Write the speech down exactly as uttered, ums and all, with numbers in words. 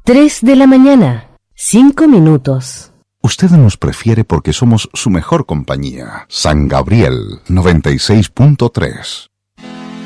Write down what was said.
Tres de la mañana, cinco minutos. Usted nos prefiere porque somos su mejor compañía. San Gabriel noventa y seis punto tres.